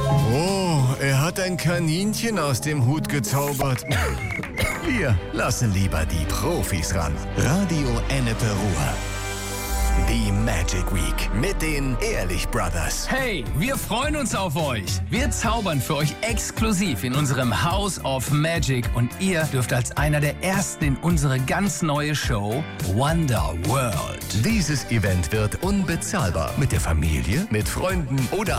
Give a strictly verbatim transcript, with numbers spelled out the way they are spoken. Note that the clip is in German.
Oh, er hat ein Kaninchen aus dem Hut gezaubert. Wir lassen lieber die Profis ran. Radio Ennepe Ruhr. Die Magic Week mit den Ehrlich Brothers. Hey, wir freuen uns auf euch. Wir zaubern für euch exklusiv in unserem House of Magic und ihr dürft als einer der ersten in unsere ganz neue Show Wonder World. Dieses Event wird unbezahlbar. Mit der Familie, mit Freunden oder